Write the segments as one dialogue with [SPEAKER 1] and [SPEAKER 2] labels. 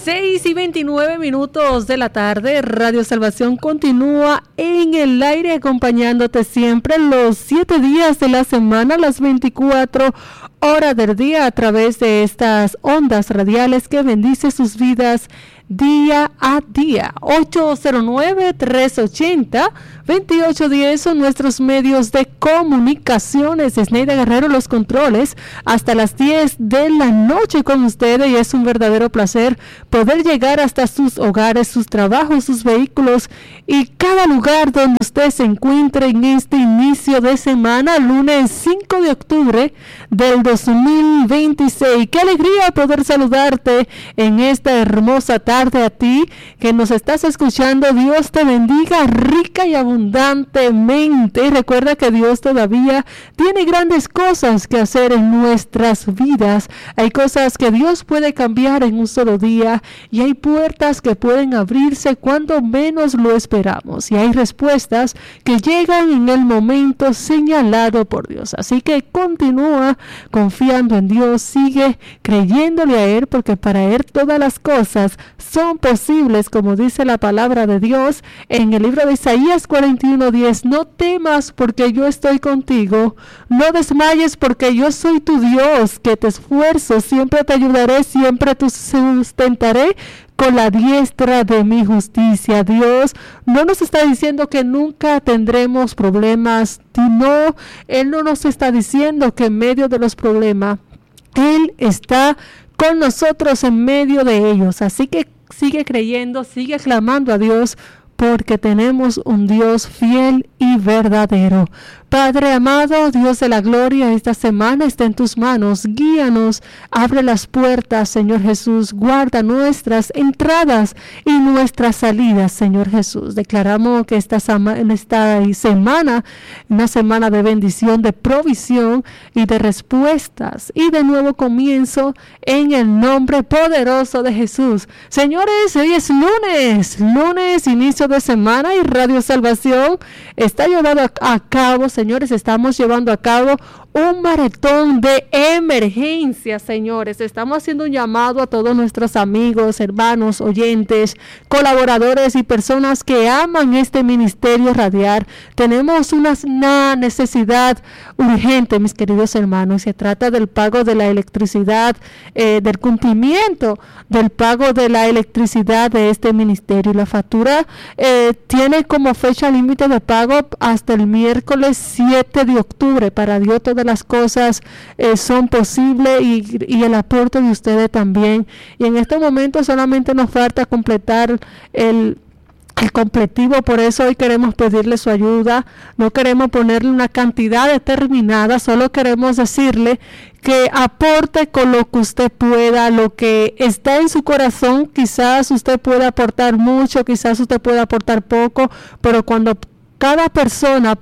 [SPEAKER 1] 6:29 de la tarde, Radio Salvación continúa en el aire acompañándote siempre los 7 días de la semana, las 24 horas del día a través de estas ondas radiales que bendice sus vidas día a día. 809-380-2810 son nuestros medios de comunicaciones. Esneida Guerrero los controles hasta las 10 de la noche con ustedes, y es un verdadero placer poder llegar hasta sus hogares, sus trabajos, sus vehículos y cada lugar donde usted se encuentre en este inicio de semana, lunes 5 de octubre del 2026. Qué alegría poder saludarte en esta hermosa tarde. A ti que nos estás escuchando, Dios te bendiga rica y abundantemente. Recuerda que Dios todavía tiene grandes cosas que hacer en nuestras vidas. Hay cosas que Dios puede cambiar en un solo día, y hay puertas que pueden abrirse cuando menos lo esperamos, y hay respuestas que llegan en el momento señalado por Dios. Así que continúa confiando en Dios, sigue creyéndole a Él, porque para Él todas las cosas son posibles, como dice la palabra de Dios en el libro de Isaías 41:10. No temas, porque yo estoy contigo. No desmayes, porque yo soy tu Dios, que te esfuerzo, siempre te ayudaré, siempre te sustentaré con la diestra de mi justicia. Dios no nos está diciendo que nunca tendremos problemas, no, Él no nos está diciendo que en medio de los problemas Él está con nosotros en medio de ellos. Así que sigue creyendo, sigue clamando a Dios, porque tenemos un Dios fiel y verdadero. Padre amado, Dios de la gloria, esta semana está en tus manos. Guíanos, abre las puertas, Señor Jesús. Guarda nuestras entradas y nuestras salidas, Señor Jesús. Declaramos que esta semana, una semana de bendición, de provisión y de respuestas y de nuevo comienzo en el nombre poderoso de Jesús. Señores, hoy es lunes, inicio de semana, y Radio Salvación está llevando a cabo, señores, estamos llevando a cabo un maratón de emergencia, señores. Estamos haciendo un llamado a todos nuestros amigos, hermanos, oyentes, colaboradores y personas que aman este ministerio radial. Tenemos una necesidad urgente, mis queridos hermanos. Se trata del pago de la electricidad, del cumplimiento del pago de la electricidad de este ministerio. La factura tiene como fecha límite de pago hasta el miércoles 7 de octubre. Para Dios todas las cosas son posibles, y el aporte de ustedes también. Y en este momento solamente nos falta completar el completivo. Por eso hoy queremos pedirle su ayuda. No queremos ponerle una cantidad determinada, solo queremos decirle que aporte con lo que usted pueda, lo que está en su corazón. Quizás usted pueda aportar mucho, quizás usted pueda aportar poco, pero cuando cada persona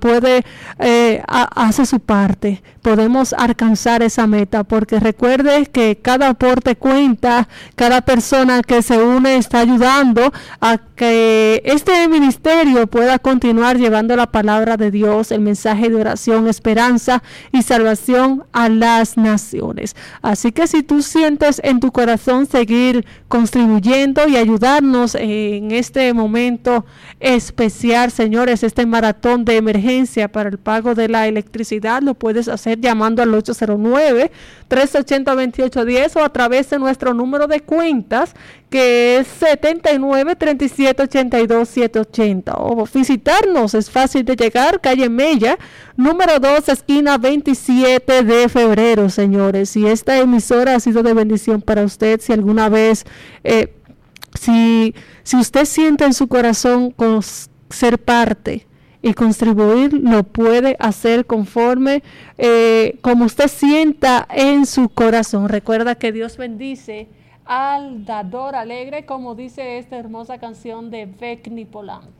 [SPEAKER 1] hace su parte, podemos alcanzar esa meta, porque recuerde que cada aporte cuenta, cada persona que se une está ayudando a que este ministerio pueda continuar llevando la palabra de Dios, el mensaje de oración, esperanza y salvación a las naciones. Así que si tú sientes en tu corazón seguir contribuyendo y ayudarnos en este momento especial, señores, este maratón de emergencia para el pago de la electricidad, lo puedes hacer llamando al 809-380-2810 o a través de nuestro número de cuentas, que es 79-37-82-780, o visitarnos. Es fácil de llegar, calle Mella, número 2, esquina 27 de febrero, señores. Y esta emisora ha sido de bendición para usted. Si alguna vez si usted siente en su corazón con ser parte y contribuir, lo puede hacer conforme como usted sienta en su corazón. Recuerda que Dios bendice al dador alegre, como dice esta hermosa canción de Becky Polanco.